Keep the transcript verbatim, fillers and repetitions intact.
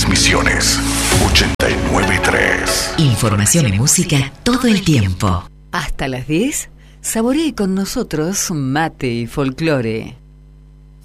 Buenas Misiones, ochenta y nueve punto tres. Información y música todo el tiempo. Hasta las diez, saboree con nosotros mate y folclore.